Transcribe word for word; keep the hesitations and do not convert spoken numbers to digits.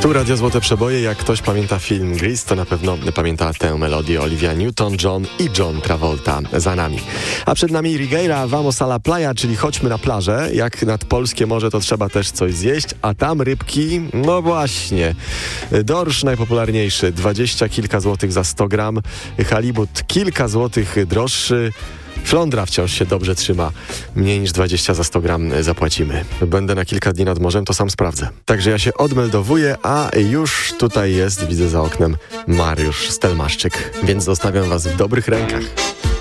Tu Radio Złote Przeboje. Jak ktoś pamięta film Grease, to na pewno pamięta tę melodię. Olivia Newton-John i John Travolta za nami. A przed nami Rigueira, Vamos a la playa, czyli chodźmy na plażę. Jak nad polskie morze, to trzeba też coś zjeść, a tam rybki, no właśnie. Dorsz najpopularniejszy, dwadzieścia kilka złotych za sto gram. Halibut kilka złotych droższy. Flądra wciąż się dobrze trzyma. Mniej niż dwadzieścia za sto gram zapłacimy. Będę na kilka dni nad morzem, to sam sprawdzę. Także ja się odmeldowuję, a już tutaj jest, widzę za oknem, Mariusz Stelmaszczyk. Więc zostawiam was w dobrych rękach.